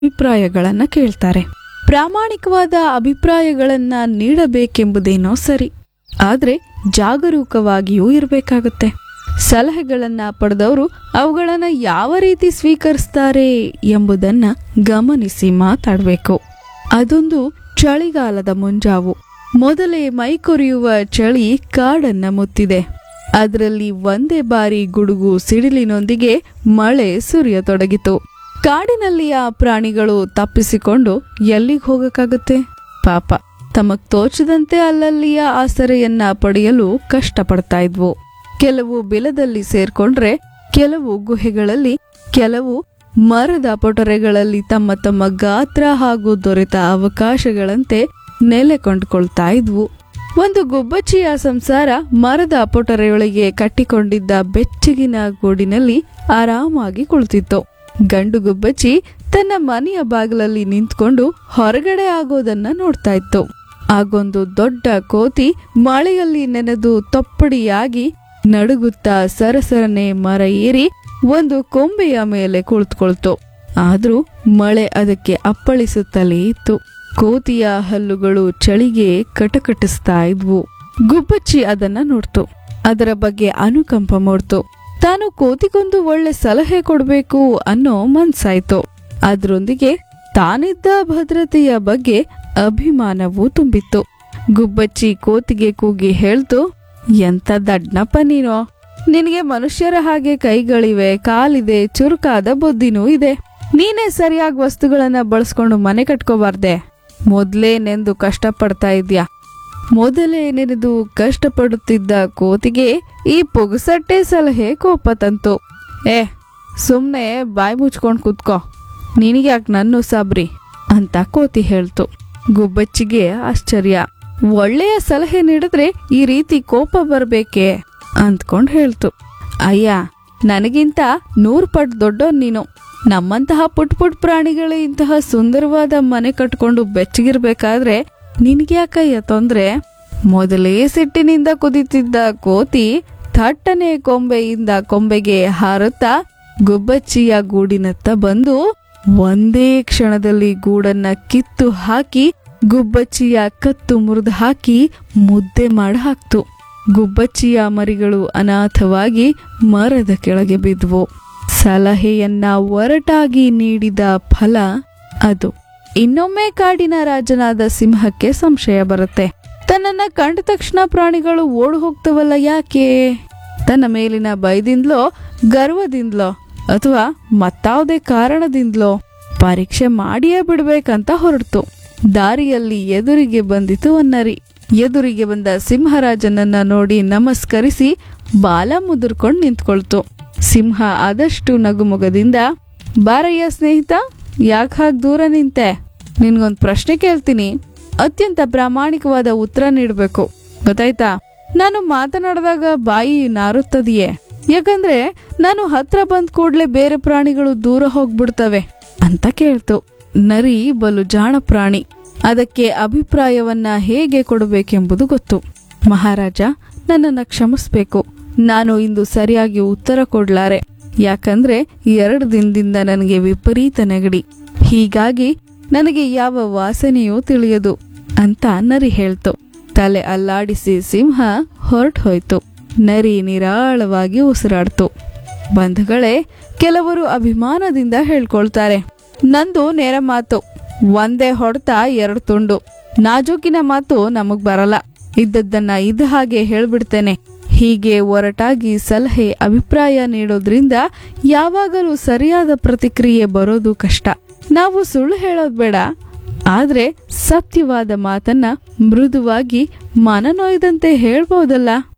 ಅಭಿಪ್ರಾಯಗಳನ್ನ ಕೇಳ್ತಾರೆ. ಪ್ರಾಮಾಣಿಕವಾದ ಅಭಿಪ್ರಾಯಗಳನ್ನ ನೀಡಬೇಕೆಂಬುದೇನೋ ಸರಿ, ಆದ್ರೆ ಜಾಗರೂಕವಾಗಿಯೂ ಇರಬೇಕಾಗುತ್ತೆ. ಸಲಹೆಗಳನ್ನ ಪಡೆದವರು ಅವುಗಳನ್ನ ಯಾವ ರೀತಿ ಸ್ವೀಕರಿಸ್ತಾರೆ ಎಂಬುದನ್ನ ಗಮನಿಸಿ ಮಾತಾಡಬೇಕು. ಅದೊಂದು ಚಳಿಗಾಲದ ಮುಂಜಾವು. ಮೊದಲೇ ಮೈಕೊರೆಯುವ ಚಳಿ ಕಾಡನ್ನ ಮುತ್ತಿದೆ. ಅದರಲ್ಲಿ ಒಂದೇ ಬಾರಿ ಗುಡುಗು ಸಿಡಿಲಿನೊಂದಿಗೆ ಮಳೆ ಸುರಿಯತೊಡಗಿತು. ಕಾಡಿನಲ್ಲಿಯ ಪ್ರಾಣಿಗಳು ತಪ್ಪಿಸಿಕೊಂಡು ಎಲ್ಲಿಗೆ ಹೋಗಕ್ಕಾಗುತ್ತೆ? ಪಾಪ, ತಮಗ್ ತೋಚದಂತೆ ಅಲ್ಲಲ್ಲಿಯ ಆಸರೆಯನ್ನ ಪಡೆಯಲು ಕಷ್ಟಪಡ್ತಾ ಇದ್ವು. ಕೆಲವು ಬಿಲದಲ್ಲಿ ಸೇರ್ಕೊಂಡ್ರೆ, ಕೆಲವು ಗುಹೆಗಳಲ್ಲಿ, ಕೆಲವು ಮರದ ಪೊಟರೆಗಳಲ್ಲಿ ತಮ್ಮ ತಮ್ಮ ಗಾತ್ರ ಹಾಗೂ ದೊರೆತ ಅವಕಾಶಗಳಂತೆ ನೆಲೆ ಕೊಂಡುಕೊಳ್ತಾ ಇದ್ವು. ಒಂದು ಗುಬ್ಬಚ್ಚಿಯ ಸಂಸಾರ ಮರದ ಪೊಟರೆಯೊಳಗೆ ಕಟ್ಟಿಕೊಂಡಿದ್ದ ಬೆಚ್ಚಗಿನ ಗೂಡಿನಲ್ಲಿ ಆರಾಮಾಗಿ ಕುಳಿತಿತ್ತು. ಗಂಡು ಗುಬ್ಬಚ್ಚಿ ತನ್ನ ಮನೆಯ ಬಾಗಿಲಲ್ಲಿ ನಿಂತ್ಕೊಂಡು ಹೊರಗಡೆ ಆಗೋದನ್ನ ನೋಡ್ತಾ ಇತ್ತು. ಆಗೊಂದು ದೊಡ್ಡ ಕೋತಿ ಮಳೆಯಲ್ಲಿ ನೆನೆದು ತೊಪ್ಪಡಿಯಾಗಿ ನಡುಗುತ್ತಾ ಸರಸರನೆ ಮರ ಏರಿ ಒಂದು ಕೊಂಬೆಯ ಮೇಲೆ ಕುಳಿತುಕೊಳ್ತು. ಆದ್ರೂ ಮಳೆ ಅದಕ್ಕೆ ಅಪ್ಪಳಿಸುತ್ತಲೇ ಇತ್ತು. ಕೋತಿಯ ಹಲ್ಲುಗಳು ಚಳಿಗೆ ಕಟಕಟಿಸ್ತಾ ಇದ್ವು. ಗುಬ್ಬಚ್ಚಿ ಅದನ್ನ ನೋಡ್ತು. ಅದರ ಬಗ್ಗೆ ಅನುಕಂಪ ಮೂಡ್ತು. ತಾನು ಕೋತಿಗೊಂದು ಒಳ್ಳೆ ಸಲಹೆ ಕೊಡ್ಬೇಕು ಅನ್ನೋ ಮನ್ಸಾಯ್ತು. ಅದರೊಂದಿಗೆ ತಾನಿದ್ದ ಭದ್ರತೆಯ ಬಗ್ಗೆ ಅಭಿಮಾನವೂ ತುಂಬಿತ್ತು. ಗುಬ್ಬಚ್ಚಿ ಕೋತಿಗೆ ಕೂಗಿ ಹೇಳ್ತು, ಎಂತ ದಡ್ನಪ್ಪ ನೀನೋ, ನಿನಗೆ ಮನುಷ್ಯರ ಹಾಗೆ ಕೈಗಳಿವೆ, ಕಾಲಿದೆ, ಚುರುಕಾದ ಬುದ್ಧಿನೂ ಇದೆ. ನೀನೇ ಸರಿಯಾಗಿ ವಸ್ತುಗಳನ್ನ ಬಳಸ್ಕೊಂಡು ಮನೆ ಕಟ್ಕೋಬಾರ್ದೆ. ಮೊದ್ಲೇ ನೆಂದು ಕಷ್ಟಪಡ್ತಾ ಇದ್ಯಾ. ಮೊದಲೇ ನೆನೆದು ಕಷ್ಟಪಡುತ್ತಿದ್ದ ಕೋತಿಗೆ ಈ ಪೊಗಸಟ್ಟೆ ಸಲಹೆ ಕೋಪ ತಂತು. ಸುಮ್ನೆ ಬಾಯಿ ಮುಚ್ಕೊಂಡ್ ಕೂತ್ಕೋ, ನಿನಗ್ಯಾಕ್ ನನ್ನು ಸಾಬ್ರಿ ಅಂತ ಕೋತಿ ಹೇಳ್ತು. ಗುಬ್ಬಚ್ಚಿಗೆ ಆಶ್ಚರ್ಯ. ಒಳ್ಳೆಯ ಸಲಹೆ ನೀಡಿದ್ರೆ ಈ ರೀತಿ ಕೋಪ ಬರ್ಬೇಕೆ ಅಂದ್ಕೊಂಡ್ ಹೇಳ್ತು. ಅಯ್ಯ, ನನಗಿಂತ 100 ಪಟ್ಟು ದೊಡ್ಡೋನ್ ನೀನು. ನಮ್ಮಂತಹ ಪುಟ್ ಪುಟ್ ಪ್ರಾಣಿಗಳು ಇಂತಹ ಸುಂದರವಾದ ಮನೆ ಕಟ್ಕೊಂಡು ಬೆಚ್ಚಗಿರ್ಬೇಕಾದ್ರೆ ನಿನ್ಗ್ಯಾಕಯ್ಯ ತೊಂದ್ರೆ? ಮೊದಲೇ ಸಿಟ್ಟಿನಿಂದ ಕುದಿತಿದ್ದ ಕೋತಿ ಥಟ್ಟನೆ ಕೊಂಬೆಯಿಂದ ಕೊಂಬೆಗೆ ಹಾರುತ್ತಾ ಗುಬ್ಬಚ್ಚಿಯ ಗೂಡಿನತ್ತ ಬಂದು ಒಂದೇ ಕ್ಷಣದಲ್ಲಿ ಗೂಡನ್ನ ಕಿತ್ತು ಹಾಕಿ ಗುಬ್ಬಚ್ಚಿಯ ಕತ್ತು ಮುರಿದು ಹಾಕಿ ಮುದ್ದೆ ಮಾಡಿ ಹಾಕ್ತು. ಗುಬ್ಬಚ್ಚಿಯ ಮರಿಗಳು ಅನಾಥವಾಗಿ ಮರದ ಕೆಳಗೆ ಬಿದ್ವು. ಸಲಹೆಯನ್ನ ಒರಟಾಗಿ ನೀಡಿದ ಫಲ ಅದು. ಇನ್ನೊಮ್ಮೆ ಕಾಡಿನ ರಾಜನಾದ ಸಿಂಹಕ್ಕೆ ಸಂಶಯ ಬರುತ್ತೆ. ತನ್ನನ್ನ ಕಂಡ ತಕ್ಷಣ ಪ್ರಾಣಿಗಳು ಓಡು ಹೋಗ್ತವಲ್ಲ ಯಾಕೆ? ತನ್ನ ಮೇಲಿನ ಭಯದಿಂದಲೋ, ಗರ್ವದಿಂದಲೋ, ಅಥವಾ ಮತ್ತಾವುದೇ ಕಾರಣದಿಂದಲೋ ಪರೀಕ್ಷೆ ಮಾಡಿಯೇ ಬಿಡ್ಬೇಕಂತ ಹೊರಡ್ತು. ದಾರಿಯಲ್ಲಿ ಎದುರಿಗೆ ಬಂದಿತು ನರಿ. ಎದುರಿಗೆ ಬಂದ ಸಿಂಹರಾಜನನ್ನ ನೋಡಿ ನಮಸ್ಕರಿಸಿ ಬಾಲ ಮುದುರ್ಕೊಂಡು ನಿಂತ್ಕೊಳ್ತು. ಸಿಂಹ ಆದಷ್ಟು ನಗುಮೊಗದಿಂದ, ಬಾರಯ್ಯ ಸ್ನೇಹಿತ, ಯಾಕೆ ಹಾಗೆ ದೂರ ನಿಂತೆ? ನಿನ್ಗೊಂದ್ ಪ್ರಶ್ನೆ ಕೇಳ್ತೀನಿ, ಅತ್ಯಂತ ಪ್ರಾಮಾಣಿಕವಾದ ಉತ್ತರ ನೀಡ್ಬೇಕು, ಗೊತ್ತಾಯ್ತಾ? ನಾನು ಮಾತನಾಡಿದಾಗ ಬಾಯಿ ನಾರುತ್ತದೆಯೇ? ಯಾಕಂದ್ರೆ ನಾನು ಹತ್ರ ಬಂದ್ ಕೂಡ್ಲೆ ಬೇರೆ ಪ್ರಾಣಿಗಳು ದೂರ ಹೋಗ್ಬಿಡ್ತವೆ ಅಂತ ಕೇಳ್ತು. ನರಿ ಬಲು ಜಾಣ ಪ್ರಾಣಿ. ಅದಕ್ಕೆ ಅಭಿಪ್ರಾಯವನ್ನ ಹೇಗೆ ಕೊಡಬೇಕೆಂಬುದು ಗೊತ್ತು. ಮಹಾರಾಜ, ನನ್ನನ್ನ ಕ್ಷಮಿಸ್ಬೇಕು. ನಾನು ಇಂದು ಸರಿಯಾಗಿ ಉತ್ತರ ಕೊಡ್ಲಾರೆ. ಯಾಕಂದ್ರೆ 2 ದಿನದಿಂದ ನನಗೆ ವಿಪರೀತ ನೆಗಡಿ. ಹೀಗಾಗಿ ನನಗೆ ಯಾವ ವಾಸನೆಯೂ ತಿಳಿಯದು ಅಂತ ನರಿ ಹೇಳ್ತು. ತಲೆ ಅಲ್ಲಾಡಿಸಿ ಸಿಂಹ ಹೊರಟು ಹೋಯ್ತು. ನರಿ ನಿರಾಳವಾಗಿ ಉಸಿರಾಡ್ತು. ಬಂಧುಗಳೇ, ಕೆಲವರು ಅಭಿಮಾನದಿಂದ ಹೇಳ್ಕೊಳ್ತಾರೆ, ನಂದು ನೇರ ಮಾತು, ಒಂದೇ ಹೊಡೆತ 2 ತುಂಡು. ನಾಜೂಕಿನ ಮಾತು ನಮಗ್ ಬರಲ್ಲ, ಇದ್ದದ್ದನ್ನ ಇದ್ದ ಹಾಗೆ ಹೇಳ್ಬಿಡ್ತೇನೆ. ಹೀಗೆ ಒರಟಾಗಿ ಸಲಹೆ, ಅಭಿಪ್ರಾಯ ನೀಡೋದ್ರಿಂದ ಯಾವಾಗಲೂ ಸರಿಯಾದ ಪ್ರತಿಕ್ರಿಯೆ ಬರೋದು ಕಷ್ಟ. ನಾವು ಸುಳ್ಳು ಹೇಳೋದ್ ಬೇಡ, ಆದ್ರೆ ಸತ್ಯವಾದ ಮಾತನ್ನ ಮೃದುವಾಗಿ ಮನನೊಯ್ದಂತೆ ಹೇಳ್ಬೋದಲ್ಲ.